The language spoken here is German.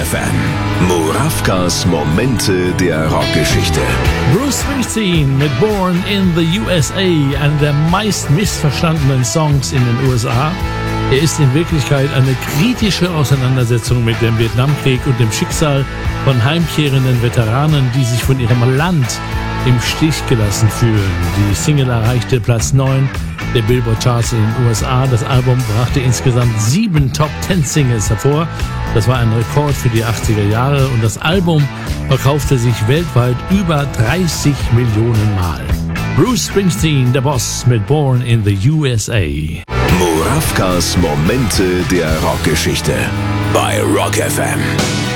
FM. Murawkas Momente der Rockgeschichte. Bruce Springsteen mit Born in the USA, einer der meist missverstandenen Songs in den USA. Er ist in Wirklichkeit eine kritische Auseinandersetzung mit dem Vietnamkrieg und dem Schicksal von heimkehrenden Veteranen, die sich von ihrem Land im Stich gelassen fühlen. Die Single erreichte Platz 9 der Billboard-Charts in den USA. Das Album brachte insgesamt 7 Top-10-Singles hervor. Das war ein Rekord für die 80er Jahre und das Album verkaufte sich weltweit über 30 Millionen Mal. Bruce Springsteen, der Boss mit Born in the USA. Murawkas Momente der Rockgeschichte bei Rock FM.